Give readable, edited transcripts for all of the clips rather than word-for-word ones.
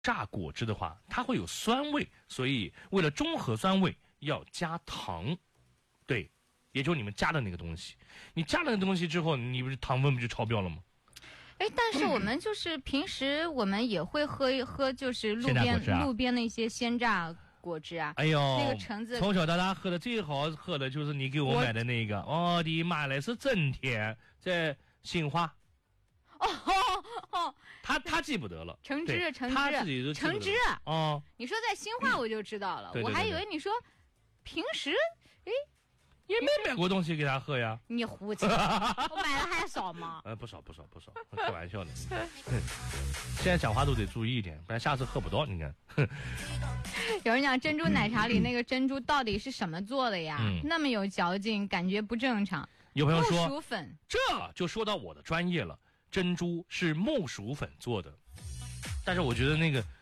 榨果汁的话，它会有酸味，所以为了中和酸味要加糖。对，也就是你们加的那个东西。你加了那个东西之后，你不是糖分不就超标了吗？ 哎，但是我们就是平时我们也会喝一喝，就是路边那些鲜榨果汁啊。 哎呦， 那个橙子， 从小到大喝的最好喝的就是你给我买的那个。我的妈嘞，是真甜，在杏花。 哦， 他记不得了。 橙汁， 他自己都橙汁。 哦， 你说在新化我就知道了， 对对对对， 我还以为你说平时，哎。 也没买过东西给他喝呀。 你胡扯，我买的还少吗？ 不少，开玩笑的。现在讲话都得注意一点，不然下次喝不到。你看， 有人讲珍珠奶茶里那个珍珠到底是什么做的呀？那么有嚼劲，感觉不正常。 有朋友说， 木薯粉， 这就说到我的专业了。珍珠是木薯粉做的，但是我觉得那个，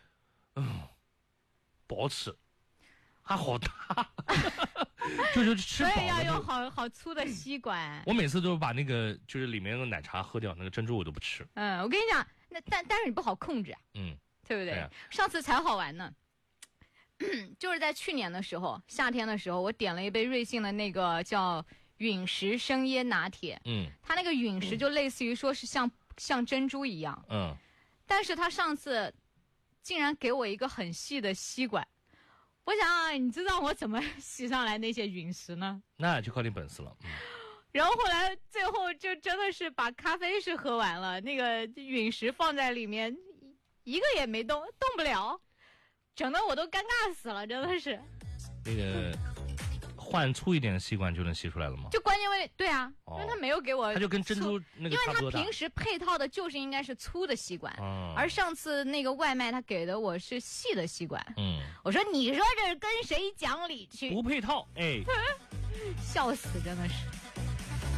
不好吃，还好大。就是吃饱了， 所以要用好粗的吸管。 我每次都把那个就是里面的奶茶喝掉，那个珍珠我都不吃。 我跟你讲，但是你不好控制啊，对不对？ 对啊， 上次才好玩呢，就是在去年的时候，夏天的时候，我点了一杯瑞幸的那个叫陨石生椰拿铁，它那个陨石就类似于说是像珍珠一样，但是它上次竟然给我一个很细的吸管。我想啊，你知道我怎么洗上来那些陨石呢？ 那就靠你本事了。 然后后来最后就真的是把咖啡是喝完了，那个陨石放在里面，一个也没动不了，整的我都尴尬死了，真的是。 那个换粗一点的吸管就能吸出来了吗？ 就关键问题，对啊，因为他没有给我， 他就跟珍珠那个差不多大， 因为他平时配套的就是应该是粗的吸管，而上次那个外卖他给的我是细的吸管，我说你说这跟谁讲理去？ 不配套，哎， 笑死，真的是。